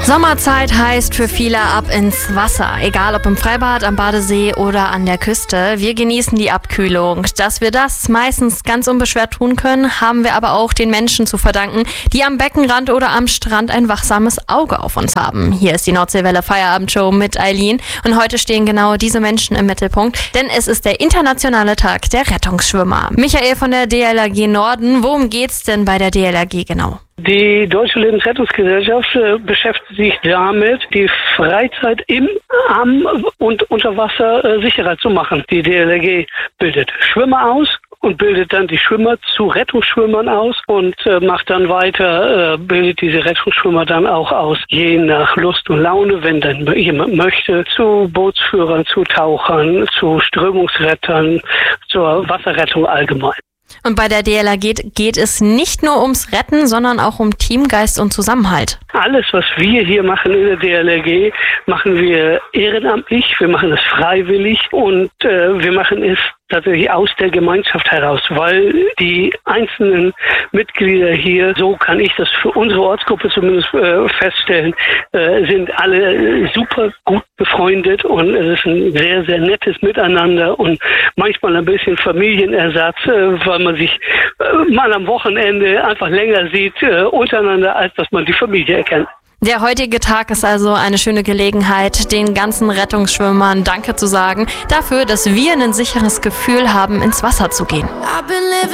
Sommerzeit heißt für viele ab ins Wasser. Egal ob im Freibad, am Badesee oder an der Küste. Wir genießen die Abkühlung. Dass wir das meistens ganz unbeschwert tun können, haben wir aber auch den Menschen zu verdanken, die am Beckenrand oder am Strand ein wachsames Auge auf uns haben. Hier ist die Nordseewelle Feierabendshow mit Eileen. Und heute stehen genau diese Menschen im Mittelpunkt, denn es ist der internationale Tag der Rettungsschwimmer. Michael von der DLRG Norden, worum geht's denn bei der DLRG genau? Die Deutsche Lebensrettungsgesellschaft beschäftigt sich damit, die Freizeit im, am und unter Wasser sicherer zu machen. Die DLRG bildet Schwimmer aus und bildet dann die Schwimmer zu Rettungsschwimmern aus und macht dann weiter, bildet diese Rettungsschwimmer dann auch aus, je nach Lust und Laune, wenn dann jemand möchte, zu Bootsführern, zu Tauchern, zu Strömungsrettern, zur Wasserrettung allgemein. Und bei der DLRG geht es nicht nur ums Retten, sondern auch um Teamgeist und Zusammenhalt. Alles, was wir hier machen in der DLRG, machen wir ehrenamtlich, wir machen es freiwillig und wir machen es tatsächlich aus der Gemeinschaft heraus, weil die einzelnen Mitglieder hier, so kann ich das für unsere Ortsgruppe zumindest feststellen, sind alle super gut befreundet und es ist ein sehr, sehr nettes Miteinander und manchmal ein bisschen Familienersatz, weil man sich mal am Wochenende einfach länger sieht untereinander, als dass man die Familie erkennt. Der heutige Tag ist also eine schöne Gelegenheit, den ganzen Rettungsschwimmern Danke zu sagen, dafür, dass wir ein sicheres Gefühl haben, ins Wasser zu gehen.